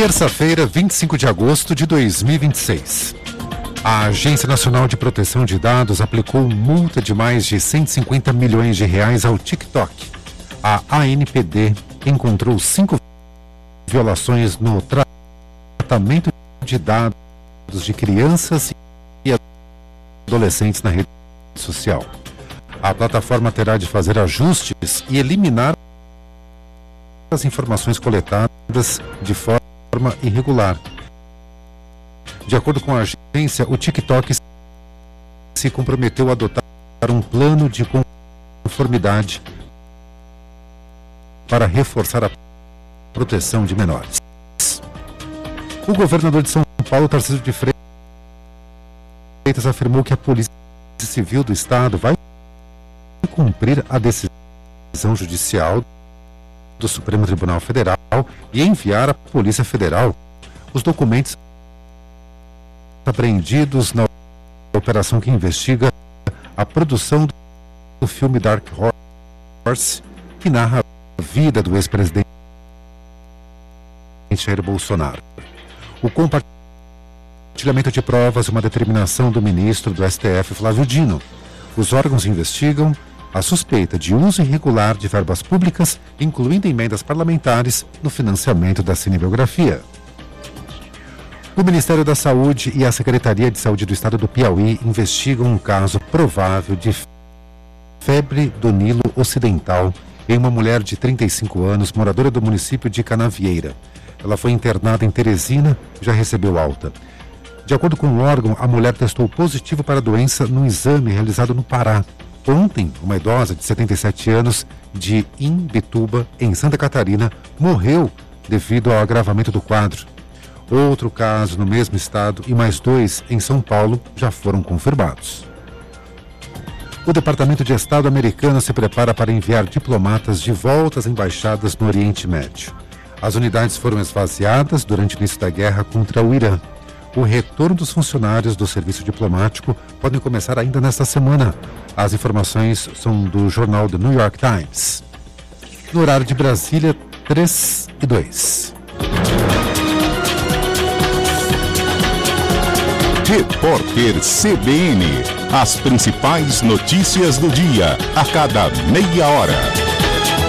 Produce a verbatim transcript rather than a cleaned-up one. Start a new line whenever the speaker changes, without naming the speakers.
Terça-feira, vinte e cinco de agosto de dois mil e vinte e seis. A Agência Nacional de Proteção de Dados aplicou multa de mais de cento e cinquenta milhões de reais ao TikTok. A A N P D encontrou cinco violações no tratamento de dados de crianças e adolescentes na rede social. A plataforma terá de fazer ajustes e eliminar as informações coletadas de forma irregular. De acordo com a agência, o TikTok se comprometeu a adotar um plano de conformidade para reforçar a proteção de menores. O governador de São Paulo, Tarcísio de Freitas, afirmou que a Polícia Civil do Estado vai cumprir a decisão judicial do Supremo Tribunal Federal e enviar à Polícia Federal os documentos apreendidos na operação que investiga a produção do filme Dark Horse, que narra a vida do ex-presidente Jair Bolsonaro. O compartilhamento de provas e uma determinação do ministro do S T F, Flávio Dino. Os órgãos investigam a suspeita de uso irregular de verbas públicas, incluindo emendas parlamentares, no financiamento da cinebiografia. O Ministério da Saúde e a Secretaria de Saúde do Estado do Piauí investigam um caso provável de febre do Nilo Ocidental em uma mulher de trinta e cinco anos, moradora do município de Canavieira. Ela foi internada em Teresina e já recebeu alta. De acordo com o órgão, a mulher testou positivo para a doença no exame realizado no Pará. Ontem, uma idosa de setenta e sete anos de Imbituba, em Santa Catarina, morreu devido ao agravamento do quadro. Outro caso no mesmo estado e mais dois em São Paulo já foram confirmados. O Departamento de Estado americano se prepara para enviar diplomatas de volta às embaixadas no Oriente Médio. As unidades foram esvaziadas durante o início da guerra contra o Irã. O retorno dos funcionários do serviço diplomático podem começar ainda nesta semana. As informações são do jornal The New York Times. No horário de Brasília, três e dois.
Repórter C B N. As principais notícias do dia, a cada meia hora.